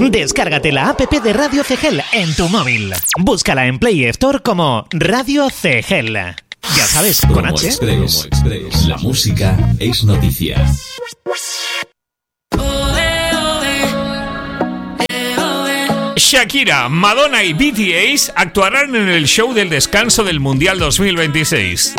Descárgate la app de Radio Cegel en tu móvil. Búscala en Play Store como Radio Cegel. Ya sabes, con Promo H. Express. La música es noticia. Shakira, Madonna y BTS actuarán en el show del descanso del Mundial 2026.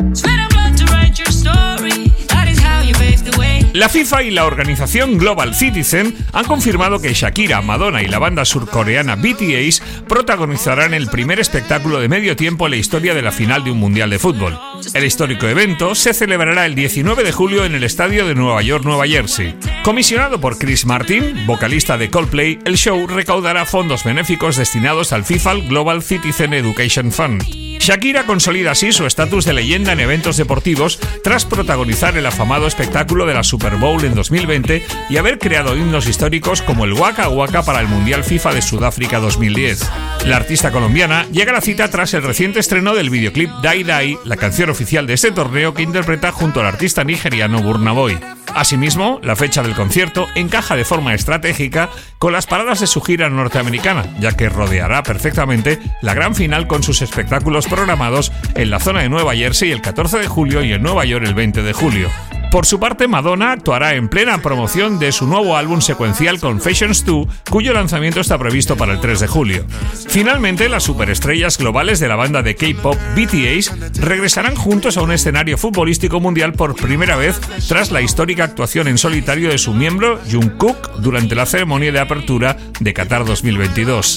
La FIFA y la organización Global Citizen han confirmado que Shakira, Madonna y la banda surcoreana BTS protagonizarán el primer espectáculo de medio tiempo en la historia de la final de un Mundial de fútbol. El histórico evento se celebrará el 19 de julio en el estadio de Nueva York, Nueva Jersey. Comisionado por Chris Martin, vocalista de Coldplay, el show recaudará fondos benéficos destinados al FIFA Global Citizen Education Fund. Shakira consolida así su estatus de leyenda en eventos deportivos tras protagonizar el afamado espectáculo de la Super Bowl en 2020 y haber creado himnos históricos como el Waka Waka para el Mundial FIFA de Sudáfrica 2010. La artista colombiana llega a la cita tras el reciente estreno del videoclip Die Die, la canción oficial de este torneo que interpreta junto al artista nigeriano Burna Boy. Asimismo, la fecha del concierto encaja de forma estratégica con las paradas de su gira norteamericana, ya que rodeará perfectamente la gran final con sus espectáculos programados en la zona de Nueva Jersey el 14 de julio y en Nueva York el 20 de julio. Por su parte, Madonna actuará en plena promoción de su nuevo álbum secuencial Confessions 2, cuyo lanzamiento está previsto para el 3 de julio. Finalmente, las superestrellas globales de la banda de K-pop BTS regresarán juntos a un escenario futbolístico mundial por primera vez tras la histórica actuación en solitario de su miembro Jungkook durante la ceremonia de apertura de Qatar 2022.